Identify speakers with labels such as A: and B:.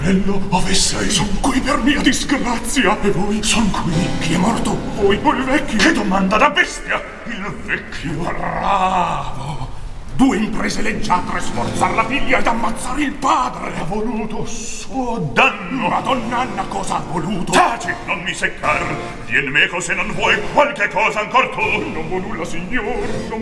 A: Fiorello, ove sei? Son qui per mia disgrazia. E voi? Son qui. Chi è morto? Voi o il vecchio? Che domanda da bestia! Il vecchio. Bravo. Due imprese leggiadre, sforzar la figlia ed ammazzare il padre. Ha voluto suo danno. Madonna Anna, cosa ha voluto? Taci, non mi seccar. Vien meco se non vuoi qualche cosa ancor tu. Non vuoi nulla, signor, non